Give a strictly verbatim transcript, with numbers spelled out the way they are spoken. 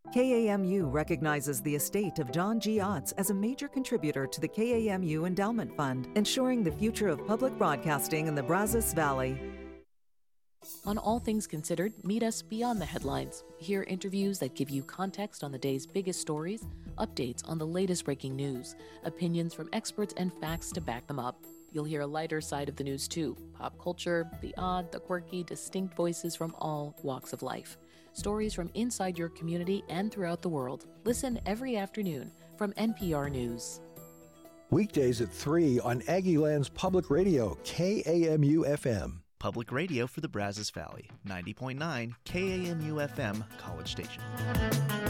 K A M U recognizes the estate of John G. Otts as a major contributor to the K A M U Endowment Fund, ensuring the future of public broadcasting in the Brazos Valley. On All Things Considered, meet us beyond the headlines. Hear interviews that give you context on the day's biggest stories, updates on the latest breaking news, opinions from experts, and facts to back them up. You'll hear a lighter side of the news too, pop culture, the odd, the quirky, distinct voices from all walks of life. Stories from inside your community and throughout the world. Listen every afternoon from N P R News. Weekdays at three on Aggieland's Public Radio, K A M U F M. Public radio for the Brazos Valley, ninety point nine K A M U F M, College Station.